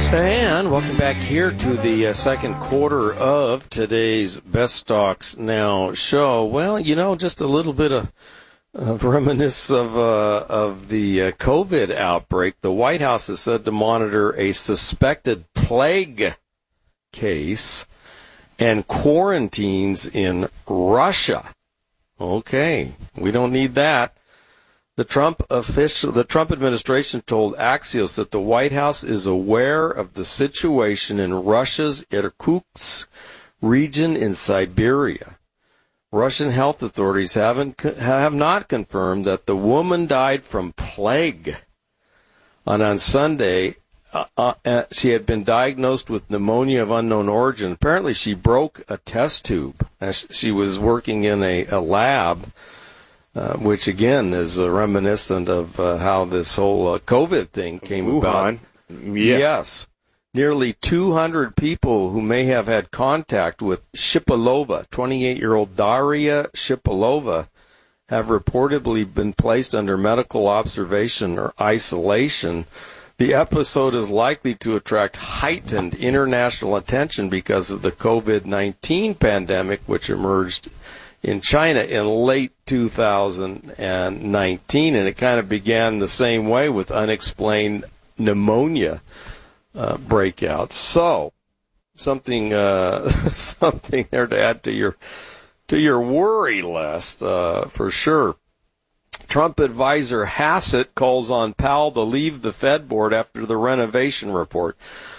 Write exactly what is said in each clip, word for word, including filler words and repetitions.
And welcome back here to the uh, second quarter of today's Best Stocks Now show. Well, you know, just a little bit of, of reminiscence of uh, of the uh, COVID outbreak. The White House is said to monitor a suspected plague case and quarantines in Russia. Okay, we don't need that. The Trump official, the Trump administration told Axios that the White House is aware of the situation in Russia's Irkutsk region in Siberia. Russian health authorities haven't have not confirmed that the woman died from plague. And on Sunday, uh, uh, she had been diagnosed with pneumonia of unknown origin. Apparently, she broke a test tube as she was working in a, a lab. Uh, which, again, is uh, reminiscent of uh, how this whole uh, COVID thing came Wuhan. about. Yeah. Yes. Nearly two hundred people who may have had contact with Shipilova, twenty-eight-year-old Daria Shipilova, have reportedly been placed under medical observation or isolation. The episode is likely to attract heightened international attention because of the COVID nineteen pandemic, which emerged in China in late two thousand nineteen, and it kind of began the same way with unexplained pneumonia uh, breakouts. So, something uh, something there to add to your to your worry list uh, for sure. Trump advisor Hassett calls on Powell to leave the Fed board after the renovation report.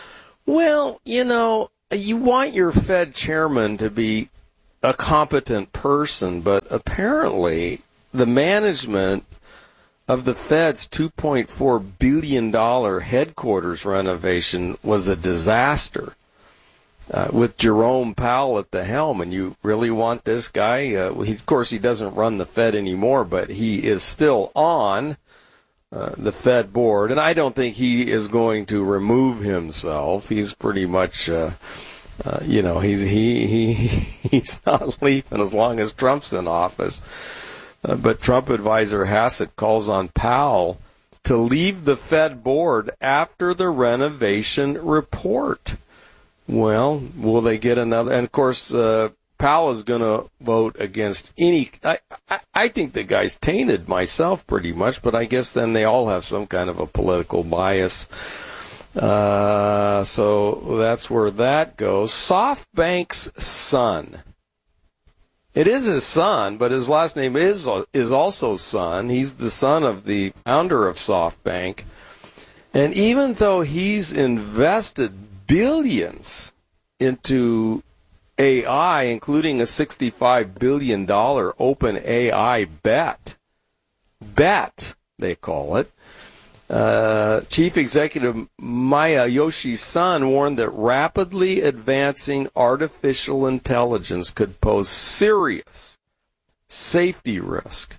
Well, you know, you want your Fed chairman to be a competent person, but apparently the management of the Fed's two point four billion dollars headquarters renovation was a disaster uh, with Jerome Powell at the helm. And you really want this guy? Uh, he, of course, he doesn't run the Fed anymore, but he is still on uh, the Fed board. And I don't think he is going to remove himself. He's pretty much... Uh, Uh, you know, he's he he he's not leaving as long as Trump's in office. Uh, but Trump advisor Hassett calls on Powell to leave the Fed board after the renovation report. Well, will they get another? And of course, uh, Powell is going to vote against any. I, I I think the guy's tainted myself pretty much, but I guess then they all have some kind of a political bias. Uh, so that's where that goes. SoftBank's son. It is his son, but his last name is is also Son. He's the son of the founder of SoftBank. And even though he's invested billions into A I, including a sixty-five billion dollars open A I bet, bet, they call it, Uh, Chief Executive Masayoshi Son warned that rapidly advancing artificial intelligence could pose serious safety risk.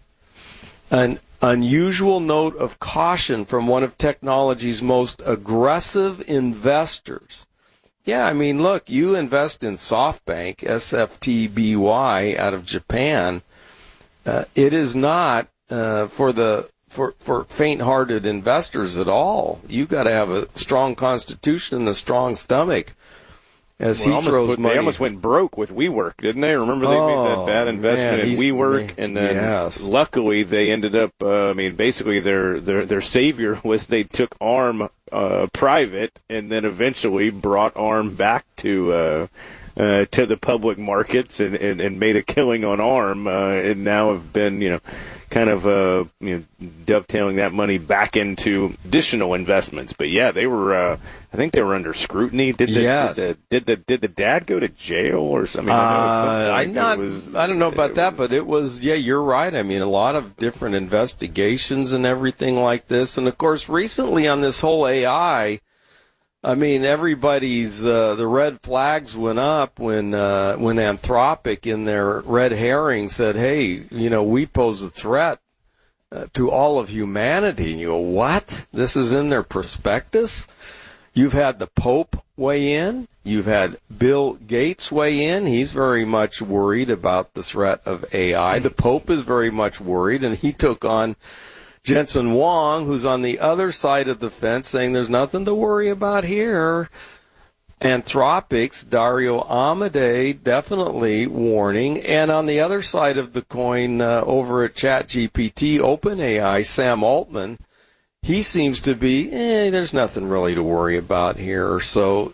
An unusual note of caution from one of technology's most aggressive investors. Yeah, I mean, look, you invest in SoftBank, S F T B Y, out of Japan. Uh, it is not uh, for the For, for faint-hearted investors at all. You got to have a strong constitution and a strong stomach. As well, he throws put, money, they almost went broke with WeWork, didn't they? Remember they oh, made that bad investment man, in WeWork, man, and then yes. luckily they ended up. Uh, I mean, basically their their their savior was they took ARM uh, private, and then eventually brought ARM back to. Uh, Uh, to the public markets and, and, and made a killing on ARM, uh, and now have been, you know, kind of uh, you know, dovetailing that money back into additional investments. But yeah, they were. Uh, I think they were under scrutiny. Did the, yes. did the did the did the dad go to jail or something? I, know uh, like I'm not. Was, I don't know about that, was, but it was. Yeah, you're right. I mean, a lot of different investigations and everything like this, and of course, recently on this whole A I. I mean, everybody's uh, the red flags went up when uh, when Anthropic in their red herring said, "Hey, you know, we pose a threat uh, to all of humanity." And you go, "What? This is in their prospectus?" You've had the Pope weigh in. You've had Bill Gates weigh in. He's very much worried about the threat of A I. The Pope is very much worried, and he took on Jensen Huang, who's on the other side of the fence, saying there's nothing to worry about here. Anthropics, Dario Amodei, definitely warning. And on the other side of the coin, uh, over at ChatGPT, OpenAI, Sam Altman, he seems to be, eh, there's nothing really to worry about here. So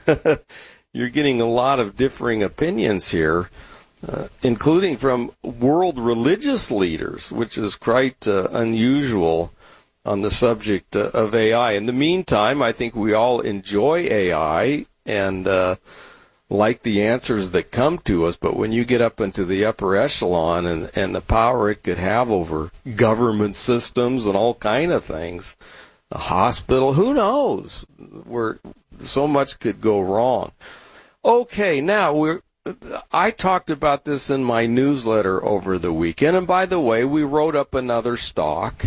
you're getting a lot of differing opinions here, uh, including from world religious leaders, which is quite uh, unusual on the subject uh, of A I. In the meantime, I think we all enjoy A I and uh, like the answers that come to us, but when you get up into the upper echelon and, and the power it could have over government systems and all kind of things, a hospital, who knows, where so much could go wrong. Okay, now we're I talked about this in my newsletter over the weekend, and by the way, we wrote up another stock,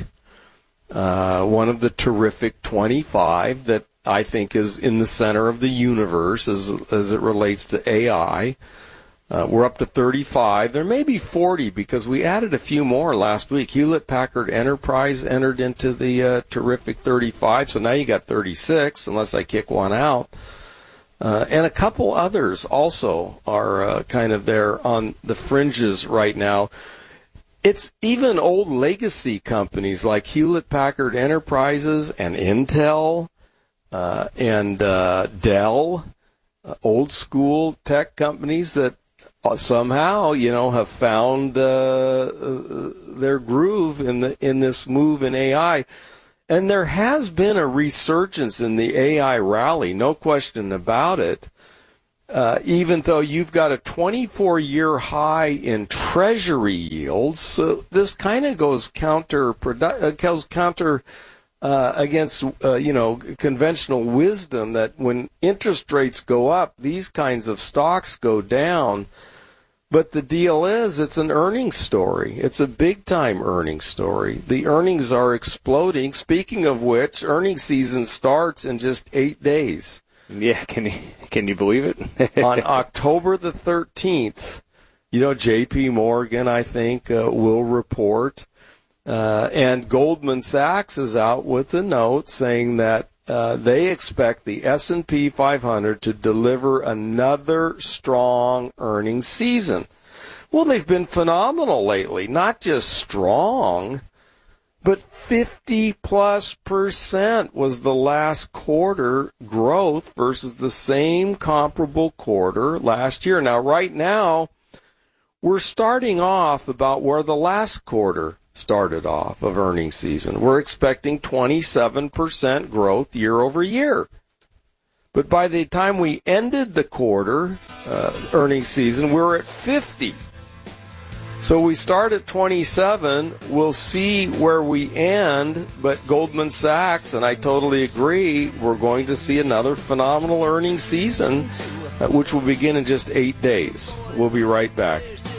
uh, one of the terrific twenty-five that I think is in the center of the universe as as it relates to A I. Uh, we're up to thirty-five. There may be forty because we added a few more last week. Hewlett-Packard Enterprise entered into the uh, terrific thirty-five, so now you got thirty-six, unless I kick one out. Uh, and a couple others also are uh, kind of there on the fringes right now. It's even old legacy companies like Hewlett-Packard Enterprises and Intel uh, and uh, Dell, uh, old school tech companies that somehow, you know, have found uh, their groove in the in this move in A I. And there has been a resurgence in the A I rally, no question about it, uh, even though you've got a twenty-four year high in Treasury yields. So this kind of goes counter, uh, goes counter uh, against, uh, you know, conventional wisdom that when interest rates go up, these kinds of stocks go down. But the deal is, it's an earnings story. It's a big-time earnings story. The earnings are exploding. Speaking of which, earnings season starts in just eight days. Yeah, can you can you believe it? On October the thirteenth, you know, J P Morgan, I think, uh, will report. Uh, and Goldman Sachs is out with a note saying that Uh, they expect the S and P five hundred to deliver another strong earnings season. Well, they've been phenomenal lately. Not just strong, but fifty plus percent was the last quarter growth versus the same comparable quarter last year. Now, right now, we're starting off about where the last quarter started off of earnings season. We're expecting twenty-seven percent growth year over year. But by the time we ended the quarter uh, earnings season, we're at fifty. So we start at twenty-seven. We'll see where we end. But Goldman Sachs, and I totally agree, we're going to see another phenomenal earnings season, uh, which will begin in just eight days. We'll be right back.